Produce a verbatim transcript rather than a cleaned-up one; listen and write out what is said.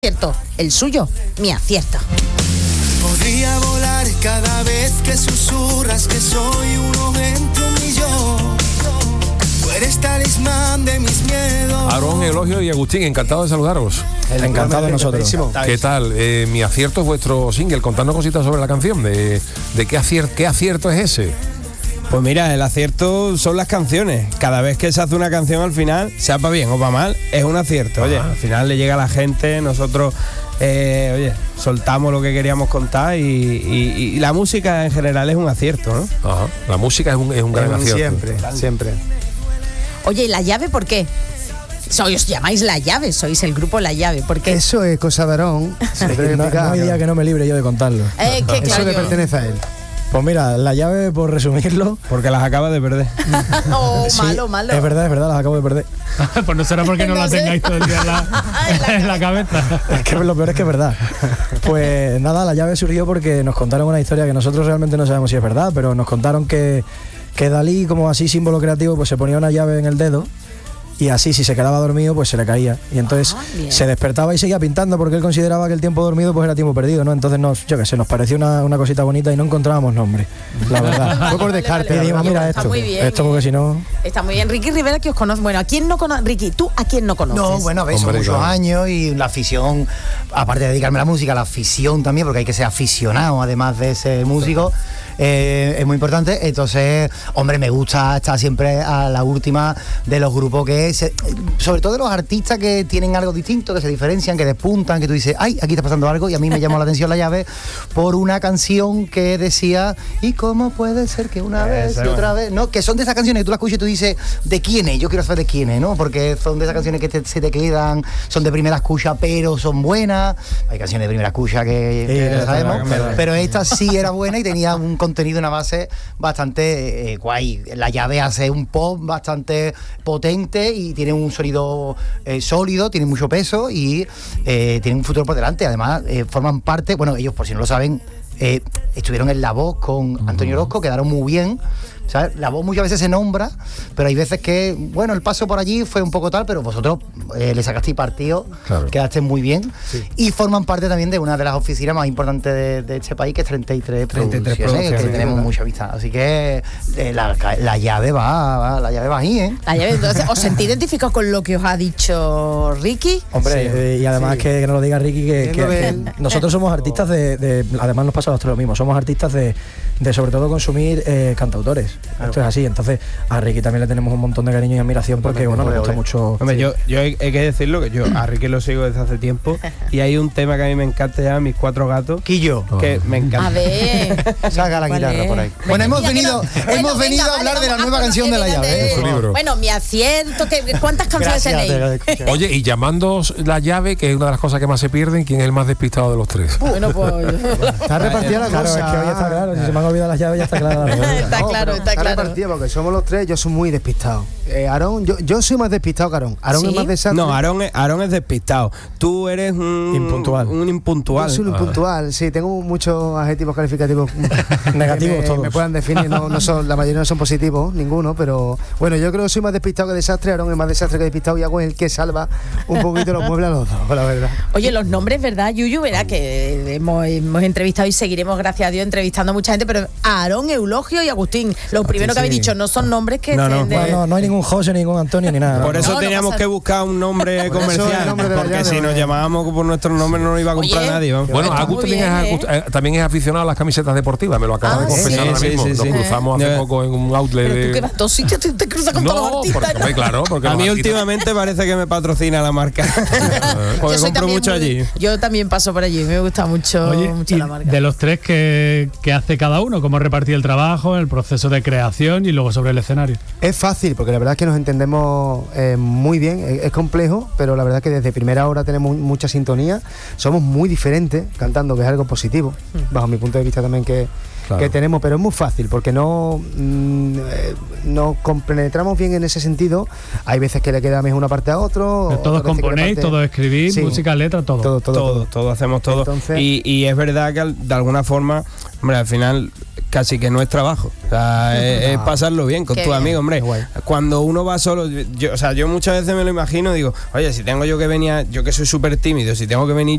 acierto, el suyo, mi acierto. Podría volar cada vez que susurras que soy uno entre un millón. Tú eres talismán de mis miedos. Aarón, Eulogio y Agustín, encantado de saludaros. El encantado de nosotros. ¿Qué tal? Eh, mi acierto es vuestro single. Contadnos cositas sobre la canción. ¿De, de qué, acier- qué acierto es ese? Pues mira, el acierto son las canciones. Cada vez que se hace una canción al final, sea para bien o para mal, es un acierto. Oye, al final le llega a la gente, nosotros, eh, oye, soltamos lo que queríamos contar y, y, y la música en general es un acierto, ¿no? Ajá. La música es un, es un gran acierto. Siempre, siempre. Oye, ¿y La Llave por qué? Sois, os llamáis La Llave, sois el grupo La Llave, ¿por qué? Eso es cosa de Aarón. No, no hay día que no me libre yo de contarlo. Eh, que Eso claro, le yo- pertenece a él. Pues mira, La Llave, por resumirlo, Porque las acaba de perder. Oh, sí, malo, malo. es verdad, es verdad, las acabo de perder. Pues no será porque no, No la sé. tengáis todo el día en la, en la cabeza. Es que lo peor es que es verdad. Pues nada, La Llave surgió porque nos contaron una historia que nosotros realmente no sabemos si es verdad, pero nos contaron que, que Dalí, como así símbolo creativo, pues se ponía una llave en el dedo y así si se quedaba dormido pues se le caía y entonces Ah, bien. se despertaba y seguía pintando porque él consideraba que el tiempo dormido pues era tiempo perdido, ¿no? Entonces nos, yo qué sé, nos pareció una, una cosita bonita y no encontrábamos nombre, la verdad. Fue por descarte. Y dijimos, Oye, mira pues está esto, muy bien, esto porque ¿eh? si no... Está muy bien. Ricky Rivera, que os conoce. Bueno, ¿a quién no conoce? Ricky, ¿tú a quién no conoces? No, bueno, a ver, son Hombre, muchos claro. años y la afición, aparte de dedicarme a la música, la afición también, porque hay que ser aficionado además de ser músico, eh, es muy importante. Entonces, hombre, me gusta estar siempre a la última de los grupos que, se, sobre todo de los artistas que tienen algo distinto, que se diferencian, que despuntan, que tú dices, ay, aquí está pasando algo, y a mí me llamó la atención La Llave por una canción que decía, ¿y cómo puede ser que una vez y otra vez? No, que son de esas canciones que tú las escuchas y tú dices, ¿de quién es? Yo quiero saber de quién es, ¿no? Porque son de esas canciones que te- se te quedan, son de primera escucha, pero son buenas. Hay canciones de primera escucha que, Sí, que es lo sabemos, verdad, es verdad. pero esta sí era buena y tenía un contenido, una base bastante eh, guay. La Llave hace un pop bastante potente y tiene un sonido eh, sólido, tiene mucho peso y eh, tiene un futuro por delante. Además, eh, forman parte, bueno, ellos por si no lo saben, eh, estuvieron en La Voz con Antonio Orozco, quedaron muy bien. ¿Sabes? La Voz muchas veces se nombra, pero hay veces que, bueno, el paso por allí fue un poco tal, pero vosotros eh, le sacasteis partido, Claro. quedasteis muy bien y forman parte también de una de las oficinas más importantes de, de este país, que es treinta y tres treinta y tres Producciones, que Producciones, tenemos ¿verdad? mucha amistad. Así que eh, la, la llave va, va, la llave va ahí, ¿eh? La Llave, entonces, ¿os sentís identificados con lo que os ha dicho Ricky? Hombre, Sí. eh, y además Sí. que, que nos lo diga Ricky, que, Viendo que- que el- nosotros somos artistas de, de- además nos pasa a nosotros lo mismo, somos artistas de, de sobre todo consumir eh, cantautores. Esto es así, entonces a Ricky también le tenemos un montón de cariño y admiración porque bueno, nos gusta mucho. Hombre, yo, yo hay, hay que decirlo que yo a Ricky lo sigo desde hace tiempo y hay un tema que a mí me encanta ya, Mis Cuatro Gatos, Quillo. que me encanta. A ver. Saca la ¿Cuál guitarra es? por ahí. Venga, Bueno, hemos mira que venido, no- hemos Bueno, venido venga, a hablar vale, de la vamos, nueva ah, canción de La venga, Llave, ¿eh? Su libro. Bueno, mi acierto, que, ¿cuántas canciones Gracias, tenéis? te lo- Oye, y llamando La Llave, que es una de las cosas que más se pierden, ¿quién es el más despistado de los tres? Bueno, pues... Está repartida la Claro, cosa. es que hoy está claro, si se me han olvidado las llaves ya está claro. la cosa. Está No, claro, pero está claro. repartida porque somos los tres, yo soy muy despistado. Eh, Aarón, yo, yo soy más despistado que Aarón. Aarón ¿Sí? es más desastre. No, Aarón es, Aarón es despistado. Tú eres un Impuntual. Un impuntual. Yo soy un puntual, sí, tengo muchos adjetivos calificativos Negativos que me, todos. me puedan definir, no, no son, la mayoría no son positivos, ninguno, pero bueno, yo creo que soy más despistado que desastre, Aarón es más desastre que despistado y Hago es el que salva un poquito los muebles a los dos, la verdad. Oye, los nombres, ¿verdad, Yuyu? Verá que hemos, hemos entrevistado y seguiremos, gracias a Dios, entrevistando a mucha gente, pero Aarón, Eulogio y Agustín, lo primero que habéis dicho, no son nombres que... No, no. estén de- Bueno, no, no hay ningún José, ningún Antonio, ni nada. Por eso No, no teníamos pasa- que buscar un nombre Por eso el comercial, nombre de La porque Llave, si nos ¿verdad? llamábamos por nuestro nombre no nos iba a comprar Oye, nadie. vamos. Bueno, Está Agus muy también, bien, es, ¿eh? Agus- eh, también es aficionado a las camisetas deportivas, me lo acaba Ah, de confesar sí. ahora Sí, mismo. sí, Nos sí, cruzamos sí. hace Ya. poco en un outlet Pero tú de... que vas a todos sitios, te, te cruzas con todos los No, artistas. porque, hombre, claro, porque A los mí artistas- últimamente parece que me patrocina la marca. Yo Porque soy compro también mucho muy- allí. Yo también paso por allí, me gusta mucho, Oye, mucho y la marca. de los tres, ¿qué, qué hace cada uno? ¿Cómo repartir el trabajo, el proceso de creación y luego sobre el escenario? Es fácil, porque la verdad es que nos entendemos eh, muy bien, es, es complejo, pero la verdad es que desde primera hora tenemos mucha sintonía, somos muy diferentes cantando, que es algo positivo, bajo mi punto de vista también que, Claro. que tenemos, pero es muy fácil, porque no mm, eh, nos compenetramos bien en ese sentido, hay veces que le queda mejor una parte a otro. Todos otras veces que le componéis, parte- todos escribís, Sí. música, letra, todo. todo, todo, Todo, todo. todo hacemos todo. Entonces- y, y es verdad que al- de alguna forma hombre, al final casi que no es trabajo. O sea, es, es pasarlo bien con tus amigos, hombre. Cuando uno va solo, yo, o sea, yo muchas veces me lo imagino, digo, oye, si tengo yo que venir, yo que soy súper tímido, si tengo que venir